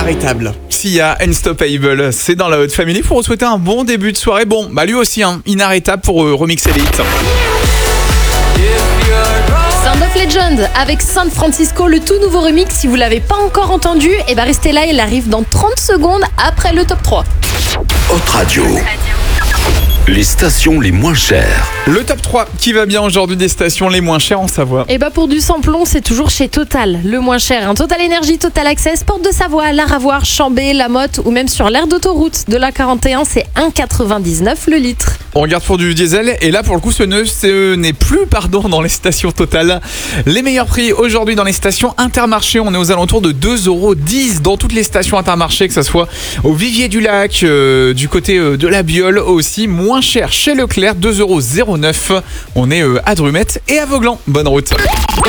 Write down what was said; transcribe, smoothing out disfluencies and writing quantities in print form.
Inarrêtable. Sia, Unstoppable, c'est dans la Haute Family pour vous souhaiter un bon début de soirée. Bon, lui aussi, Inarrêtable pour Remix Elite. Sound of Legend avec San Francisco, le tout nouveau remix. Si vous l'avez pas encore entendu, restez là, il arrive dans 30 secondes après le top 3. Haute Radio. Les stations les moins chères. Le top 3 qui va bien aujourd'hui des stations les moins chères en Savoie. Pour du samplon, c'est toujours chez Total, le moins cher. Total Énergie, Total Access, Porte de Savoie, Laravoir, Chambé, La Motte ou même sur l'aire d'autoroute de la 41, c'est 1,99 le litre. On regarde pour du diesel et là pour le coup ce n'est plus dans les stations Total. Les meilleurs prix aujourd'hui dans les stations Intermarché, on est aux alentours de 2,10€ dans toutes les stations Intermarché, que ce soit au Vivier du Lac, du côté de la Biole aussi. Moins cher chez Leclerc, 2,09€. On est à Drumette et à Vauglan. Bonne route.